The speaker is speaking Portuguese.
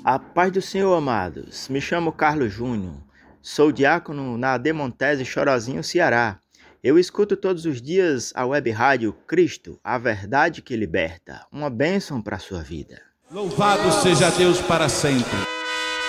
A paz do Senhor, amados. Me chamo Carlos Júnior. Sou diácono na Demontese Chorozinho, Ceará. Eu escuto todos os dias a web rádio Cristo, a verdade que liberta. Uma bênção para a sua vida. Louvado seja Deus para sempre.